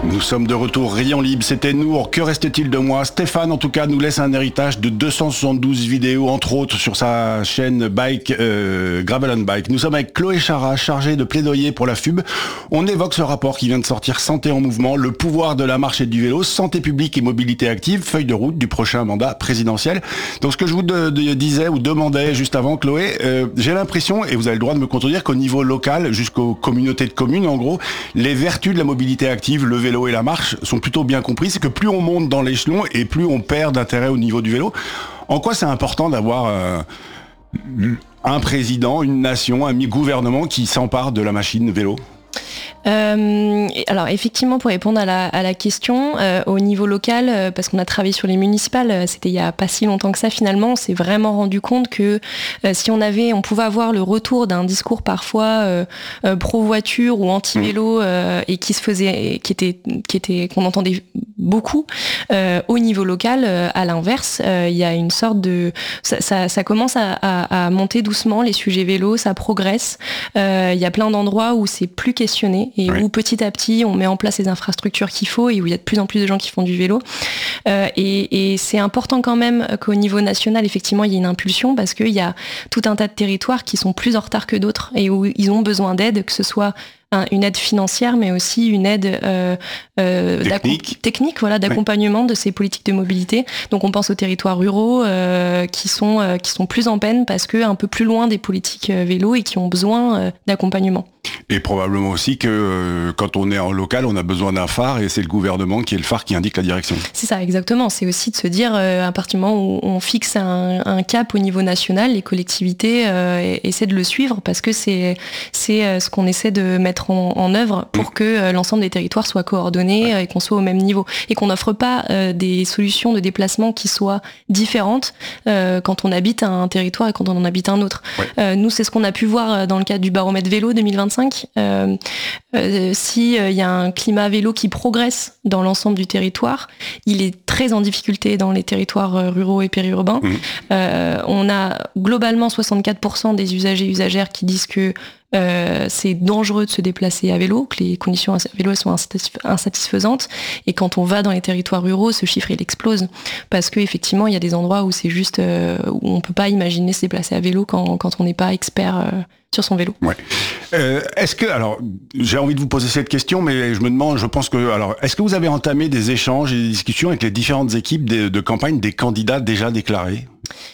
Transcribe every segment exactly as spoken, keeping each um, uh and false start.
Nous sommes de retour, Rayon Libre, c'était nous. Que reste-t-il de moi? Stéphane, en tout cas, nous laisse un héritage de deux cent soixante-douze vidéos, entre autres, sur sa chaîne Bike, euh, Gravel and Bike. Nous sommes avec Chloé Chara, chargée de plaidoyer pour la F U B. On évoque ce rapport qui vient de sortir, Santé en mouvement, le pouvoir de la marche et du vélo, santé publique et mobilité active, feuille de route du prochain mandat présidentiel. Donc ce que je vous de, de, disais ou demandais juste avant, Chloé, euh, j'ai l'impression, et vous avez le droit de me contredire, qu'au niveau local, jusqu'aux communautés de communes, en gros, les vertus de la mobilité active, le vélo et la marche sont plutôt bien compris. C'est que plus on monte dans l'échelon et plus on perd d'intérêt au niveau du vélo. En quoi c'est important d'avoir euh, un président, une nation, un gouvernement qui s'empare de la machine vélo ? Euh, alors effectivement, pour répondre à la, à la question, euh, au niveau local, euh, parce qu'on a travaillé sur les municipales, euh, c'était il y a pas si longtemps que ça finalement, on s'est vraiment rendu compte que euh, si on avait, on pouvait avoir le retour d'un discours parfois euh, euh, pro-voiture ou anti-vélo euh, et qui se faisait, qui était, qui était, qu'on entendait beaucoup euh, au niveau local. Euh, à l'inverse, euh, il y a une sorte de, ça, ça, ça commence à, à, à monter doucement les sujets vélo, ça progresse. Euh, il y a plein d'endroits où c'est plus questionné. Et oui. Où petit à petit on met en place les infrastructures qu'il faut et où il y a de plus en plus de gens qui font du vélo. Euh, et, et c'est important quand même qu'au niveau national, effectivement, il y ait une impulsion parce qu'il y a tout un tas de territoires qui sont plus en retard que d'autres et où ils ont besoin d'aide, que ce soit une aide financière, mais aussi une aide euh, euh, technique, technique voilà, d'accompagnement oui. de ces politiques de mobilité. Donc on pense aux territoires ruraux euh, qui sont euh, qui sont plus en peine parce que un peu plus loin des politiques euh, vélo et qui ont besoin euh, d'accompagnement. Et probablement aussi que euh, quand on est en local, on a besoin d'un phare et c'est le gouvernement qui est le phare qui indique la direction. C'est ça, exactement. C'est aussi de se dire, euh, à partir du moment où on fixe un, un cap au niveau national, les collectivités euh, essaient de le suivre parce que c'est c'est euh, ce qu'on essaie de mettre en, en œuvre pour mmh. que euh, l'ensemble des territoires soient coordonnés ouais. et qu'on soit au même niveau et qu'on n'offre pas euh, des solutions de déplacement qui soient différentes euh, quand on habite un territoire et quand on en habite un autre. Ouais. Euh, nous, c'est ce qu'on a pu voir dans le cadre du baromètre vélo deux mille vingt-cinq. Euh, euh, si euh, y a un climat vélo qui progresse dans l'ensemble du territoire, il est très en difficulté dans les territoires euh, ruraux et périurbains. Mmh. Euh, on a globalement soixante-quatre pour cent des usagers et usagères qui disent que Euh, c'est dangereux de se déplacer à vélo, que les conditions à vélo sont insatisfaisantes. Et quand on va dans les territoires ruraux, ce chiffre il explose parce que effectivement il y a des endroits où c'est juste euh, où on peut pas imaginer se déplacer à vélo quand quand on n'est pas expert euh, sur son vélo. Ouais. Euh, est-ce que alors j'ai envie de vous poser cette question, mais je me demande, je pense que alors est-ce que vous avez entamé des échanges et des discussions avec les différentes équipes de, de campagne des candidats déjà déclarés?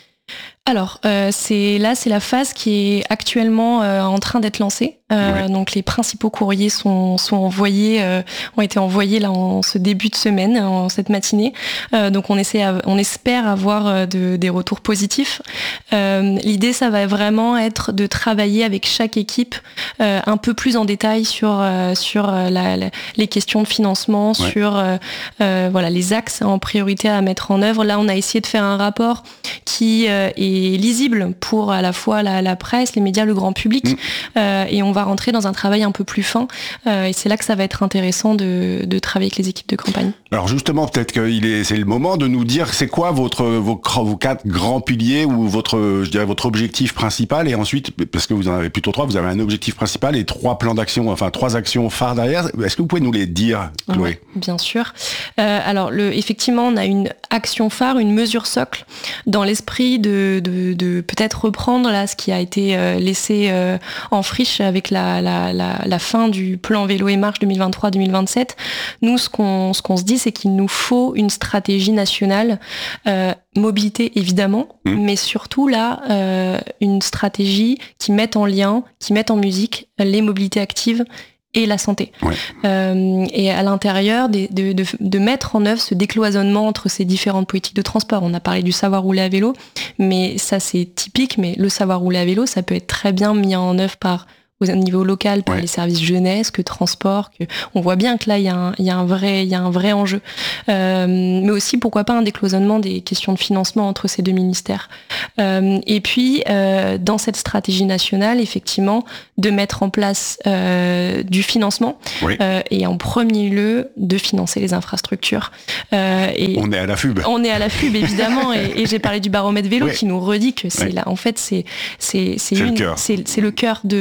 Alors, euh, c'est là, c'est la phase qui est actuellement euh, en train d'être lancée. Euh, ouais. Donc, les principaux courriers sont sont envoyés, euh, ont été envoyés là en ce début de semaine, en cette matinée. Euh, donc, on essaie, à, on espère avoir de, des retours positifs. Euh, l'idée, ça va vraiment être de travailler avec chaque équipe euh, un peu plus en détail sur euh, sur la, la, les questions de financement, ouais. sur euh, euh, voilà les axes en priorité à mettre en œuvre. Là, on a essayé de faire un rapport qui euh, est lisible pour à la fois la, la presse, les médias, le grand public, mmh. euh, et on va rentrer dans un travail un peu plus fin, euh, et c'est là que ça va être intéressant de, de travailler avec les équipes de campagne. Alors justement, peut-être que il est, c'est le moment de nous dire c'est quoi votre vos, vos quatre grands piliers ou votre, je dirais votre objectif principal, et ensuite, parce que vous en avez plutôt trois, vous avez un objectif principal et trois plans d'action, enfin trois actions phares derrière. Est-ce que vous pouvez nous les dire, Chloé ? Ouais, bien sûr. Euh, alors le, effectivement, on a une action phare, une mesure socle, dans l'esprit de, de, de peut-être reprendre là ce qui a été euh, laissé euh, en friche avec la, la, la, la fin du plan vélo et marche deux mille vingt-trois deux mille vingt-sept. Nous, ce qu'on, ce qu'on se dit, c'est qu'il nous faut une stratégie nationale, euh, mobilité évidemment, mmh. mais surtout là, euh, une stratégie qui mette en lien, qui mette en musique les mobilités actives et la santé. Ouais. Euh, et à l'intérieur, de, de, de, de mettre en œuvre ce décloisonnement entre ces différentes politiques de transport. On a parlé du savoir rouler à vélo, mais ça c'est typique, mais le savoir rouler à vélo, ça peut être très bien mis en œuvre par au niveau local par ouais. les services jeunesse, que transport, que on voit bien que là il y a un, il y a un vrai, il y a un vrai enjeu. Euh, mais aussi pourquoi pas un décloisonnement des questions de financement entre ces deux ministères. Euh, et puis euh, dans cette stratégie nationale, effectivement, de mettre en place euh, du financement oui. euh, et en premier lieu de financer les infrastructures. Euh, et on est à la F U B. On est à la F U B évidemment, et, et j'ai parlé du baromètre vélo oui. qui nous redit que c'est oui. là, en fait, c'est c'est c'est, c'est une, le c'est, c'est le cœur de, de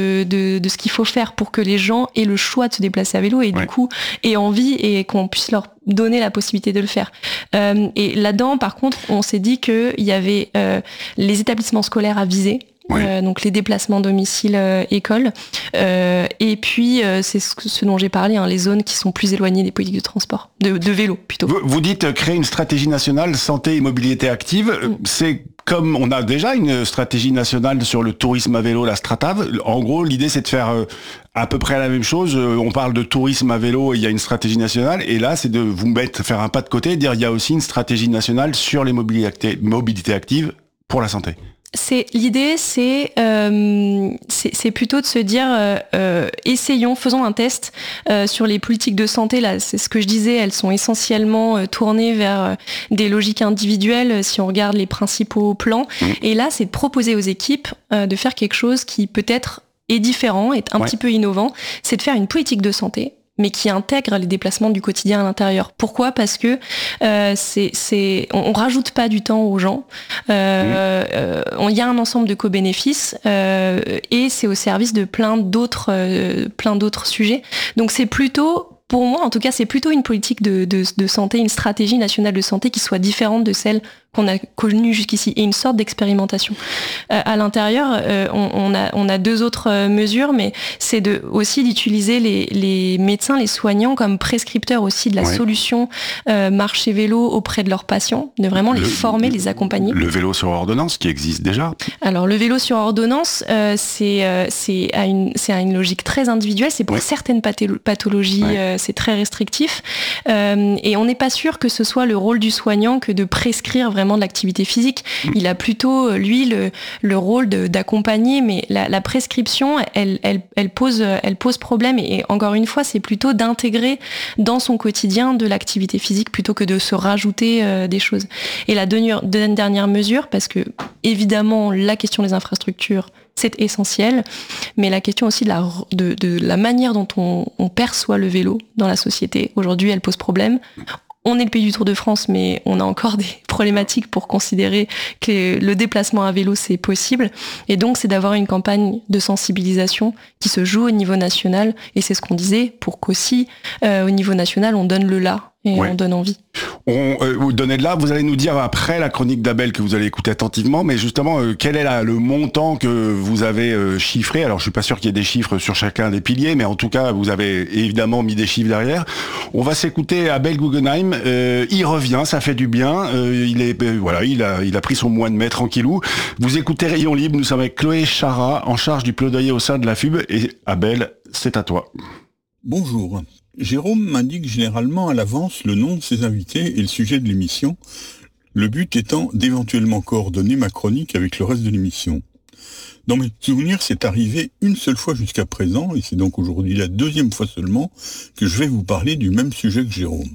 de, de ce qu'il faut faire pour que les gens aient le choix de se déplacer à vélo et ouais. du coup aient envie et qu'on puisse leur donner la possibilité de le faire. Euh, et là-dedans, par contre, on s'est dit qu'il y avait euh, les établissements scolaires à viser. Oui. Euh, donc les déplacements domicile euh, école euh, et puis euh, c'est ce, ce dont j'ai parlé, hein, les zones qui sont plus éloignées des politiques de transport, de, de vélo plutôt. Vous, vous dites euh, créer une stratégie nationale santé et mobilité active. Mm. C'est comme on a déjà une stratégie nationale sur le tourisme à vélo, la Stratav. En gros, l'idée c'est de faire euh, à peu près la même chose. On parle de tourisme à vélo, il y a une stratégie nationale, et là c'est de vous mettre, faire un pas de côté et dire il y a aussi une stratégie nationale sur les mobilités, mobilités actives pour la santé. C'est l'idée, c'est, euh, c'est c'est plutôt de se dire euh, euh, essayons, faisons un test euh, sur les politiques de santé. Là, c'est ce que je disais, elles sont essentiellement euh, tournées vers euh, des logiques individuelles. Si on regarde les principaux plans, mmh. et là, c'est de proposer aux équipes euh, de faire quelque chose qui peut-être est différent, est un ouais. petit peu innovant. C'est de faire une politique de santé, mais qui intègre les déplacements du quotidien à l'intérieur. Pourquoi ? Parce que euh, c'est, c'est, on, on rajoute pas du temps aux gens. Euh, mmh. euh, on y a un ensemble de co-bénéfices euh, et c'est au service de plein d'autres, euh, plein d'autres sujets. Donc c'est plutôt, pour moi en tout cas, c'est plutôt une politique de, de, de santé, une stratégie nationale de santé qui soit différente de celle qu'on a connue jusqu'ici et une sorte d'expérimentation. Euh, à l'intérieur, euh, on, on, a, on a deux autres euh, mesures, mais c'est de, aussi d'utiliser les, les médecins, les soignants comme prescripteurs aussi de la ouais. solution euh, marche et vélo auprès de leurs patients, de vraiment le, les former, les accompagner. Le vélo sur ordonnance qui existe déjà. Alors le vélo sur ordonnance, euh, c'est, euh, c'est, à une, c'est à une logique très individuelle, c'est pour ouais. certaines patho- pathologies, ouais. euh, c'est très restrictif, euh, et on n'est pas sûr que ce soit le rôle du soignant que de prescrire vraiment de l'activité physique. Il a plutôt, lui, le, le rôle de, d'accompagner, mais la, la prescription, elle, elle, elle, pose, elle pose problème. Et encore une fois, c'est plutôt d'intégrer dans son quotidien de l'activité physique plutôt que de se rajouter euh, des choses. Et la dernière, dernière mesure, parce que évidemment, la question des infrastructures, c'est essentiel, mais la question aussi de la, de, de la manière dont on, on perçoit le vélo dans la société, aujourd'hui, elle pose problème. On est le pays du Tour de France, mais on a encore des problématiques pour considérer que le déplacement à vélo, c'est possible. Et donc, c'est d'avoir une campagne de sensibilisation qui se joue au niveau national. Et c'est ce qu'on disait, pour qu'aussi, euh, au niveau national, on donne le là et ouais. on donne envie. On, euh, vous donnez de là, vous allez nous dire après la chronique d'Abel que vous allez écouter attentivement, mais justement, euh, quel est la, le montant que vous avez euh, chiffré ? Alors, je suis pas sûr qu'il y ait des chiffres sur chacun des piliers, mais en tout cas, vous avez évidemment mis des chiffres derrière. On va s'écouter Abel Guggenheim. Euh, il revient, ça fait du bien. Euh, il est, euh, voilà, il a, il a pris son mois de mai tranquillou. Vous écoutez Rayon Libre. Nous sommes avec Chloé Chara, en charge du plaidoyer au sein de la F U B. Et Abel, c'est à toi. Bonjour. Jérôme m'indique généralement à l'avance le nom de ses invités et le sujet de l'émission, le but étant d'éventuellement coordonner ma chronique avec le reste de l'émission. Dans mes souvenirs, c'est arrivé une seule fois jusqu'à présent, et c'est donc aujourd'hui la deuxième fois seulement que je vais vous parler du même sujet que Jérôme.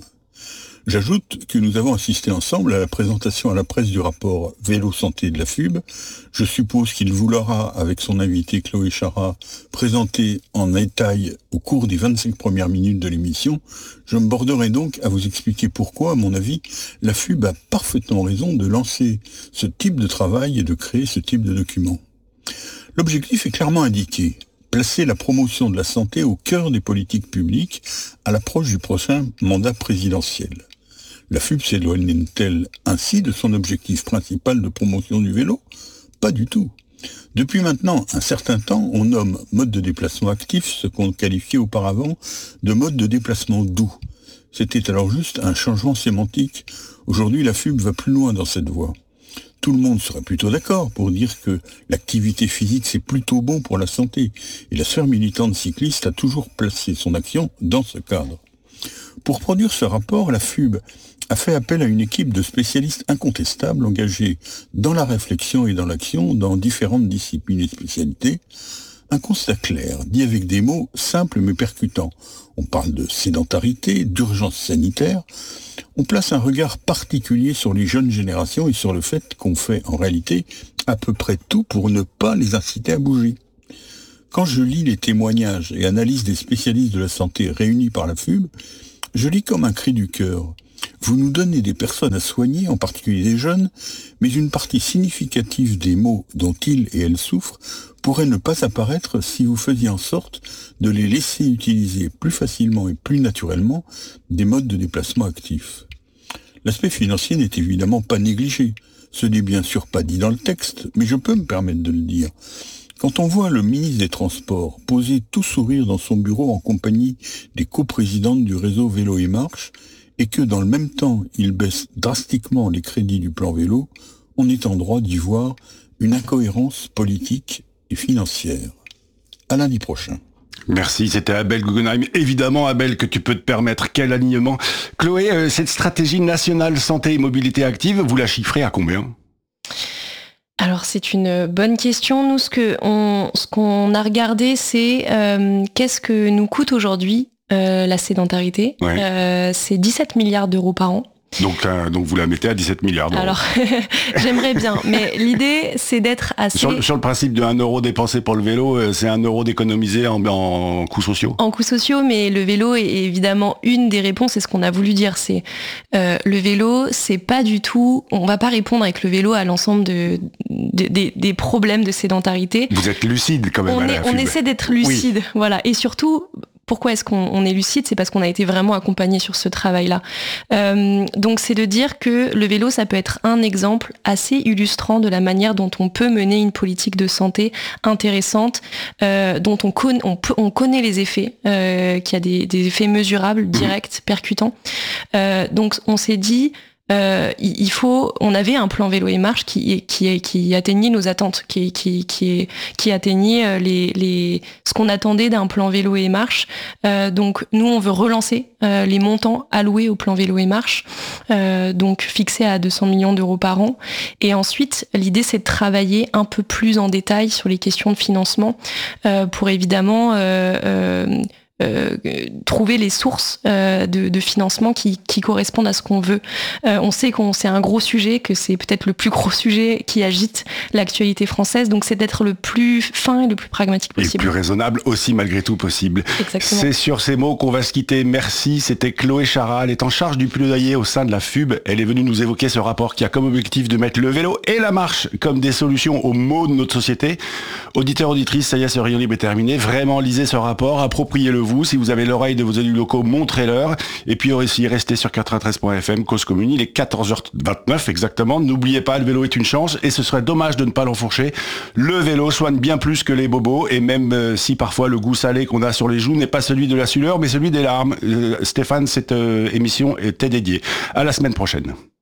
J'ajoute que nous avons assisté ensemble à la présentation à la presse du rapport Vélo Santé de la F U B. Je suppose qu'il vous l'aura, avec son invité Chloé Chara, présenté en détail au cours des vingt-cinq premières minutes de l'émission. Je me borderai donc à vous expliquer pourquoi, à mon avis, la F U B a parfaitement raison de lancer ce type de travail et de créer ce type de document. L'objectif est clairement indiqué. Placer la promotion de la santé au cœur des politiques publiques à l'approche du prochain mandat présidentiel. La F U B s'éloigne-t-elle ainsi de son objectif principal de promotion du vélo ? Pas du tout. Depuis maintenant un certain temps, on nomme mode de déplacement actif ce qu'on qualifiait auparavant de mode de déplacement doux. C'était alors juste un changement sémantique. Aujourd'hui, la F U B va plus loin dans cette voie. Tout le monde serait plutôt d'accord pour dire que l'activité physique c'est plutôt bon pour la santé. Et la sphère militante cycliste a toujours placé son action dans ce cadre. Pour produire ce rapport, la F U B a fait appel à une équipe de spécialistes incontestables engagés dans la réflexion et dans l'action dans différentes disciplines et spécialités. Un constat clair, dit avec des mots simples mais percutants. On parle de sédentarité, d'urgence sanitaire. On place un regard particulier sur les jeunes générations et sur le fait qu'on fait en réalité à peu près tout pour ne pas les inciter à bouger. Quand je lis les témoignages et analyses des spécialistes de la santé réunis par la F U B, je lis comme un cri du cœur. Vous nous donnez des personnes à soigner, en particulier des jeunes, mais une partie significative des maux dont ils et elles souffrent pourrait ne pas apparaître si vous faisiez en sorte de les laisser utiliser plus facilement et plus naturellement des modes de déplacement actifs. L'aspect financier n'est évidemment pas négligé. Ce n'est bien sûr pas dit dans le texte, mais je peux me permettre de le dire. Quand on voit le ministre des Transports poser tout sourire dans son bureau en compagnie des coprésidentes du réseau Vélo et Marche, et que dans le même temps, il baisse drastiquement les crédits du plan vélo, on est en droit d'y voir une incohérence politique et financière. À lundi prochain. Merci, c'était Abel Guggenheim. Évidemment, Abel, que tu peux te permettre. Quel alignement. Chloé, euh, cette stratégie nationale santé et mobilité active, vous la chiffrez à combien ? Alors c'est une bonne question. Nous, ce que on, ce qu'on a regardé, c'est euh, qu'est-ce que nous coûte aujourd'hui euh, la sédentarité. Ouais. Euh, c'est dix-sept milliards d'euros par an. Donc, euh, donc vous la mettez à dix-sept milliards d'euros. Alors, j'aimerais bien, mais l'idée, c'est d'être assez... Sur, sur le principe de un euro dépensé pour le vélo, c'est un euro d'économisé en, en coûts sociaux. En coûts sociaux, mais le vélo est évidemment une des réponses, c'est ce qu'on a voulu dire, c'est euh, le vélo, c'est pas du tout... On va pas répondre avec le vélo à l'ensemble de, de, de, des problèmes de sédentarité. Vous êtes lucide quand même on à la est, On F U B. essaie d'être lucide, oui. Voilà, et surtout... Pourquoi est-ce qu'on on est lucide ? C'est parce qu'on a été vraiment accompagné sur ce travail-là. Euh, donc c'est de dire que le vélo, ça peut être un exemple assez illustrant de la manière dont on peut mener une politique de santé intéressante, euh, dont on, con, on, peut, on connaît les effets, euh, qui a des, des effets mesurables, directs, percutants. Euh, donc on s'est dit... Euh, il faut, on avait un plan vélo et marche qui qui qui atteignait nos attentes, qui qui qui qui atteignait les les ce qu'on attendait d'un plan vélo et marche. Euh, donc nous on veut relancer euh, les montants alloués au plan vélo et marche, euh, donc fixés à deux cents millions d'euros par an. Et ensuite l'idée c'est de travailler un peu plus en détail sur les questions de financement euh, pour évidemment euh, euh, Euh, trouver les sources euh, de, de financement qui, qui correspondent à ce qu'on veut. Euh, on sait qu'on c'est un gros sujet, que c'est peut-être le plus gros sujet qui agite l'actualité française, donc c'est d'être le plus fin et le plus pragmatique possible. Et le plus raisonnable aussi malgré tout possible. Exactement. C'est sur ces mots qu'on va se quitter. Merci, c'était Chloé Chara, elle est en charge du plaidoyer au sein de la F U B. Elle est venue nous évoquer ce rapport qui a comme objectif de mettre le vélo et la marche comme des solutions aux maux de notre société. Auditeurs, auditrices, ça y est, ce Rayon Libre est terminé. Vraiment, lisez ce rapport, appropriez-le vous. Si vous avez l'oreille de vos élus locaux, montrez-leur. Et puis aussi, restez sur quatre-vingt-treize point F M, Cause Commune. Il est quatorze heures vingt-neuf exactement. N'oubliez pas, le vélo est une chance et ce serait dommage de ne pas l'enfourcher. Le vélo soigne bien plus que les bobos et même euh, si parfois le goût salé qu'on a sur les joues n'est pas celui de la sueur, mais celui des larmes. Euh, Stéphane, cette euh, émission était dédiée. À la semaine prochaine.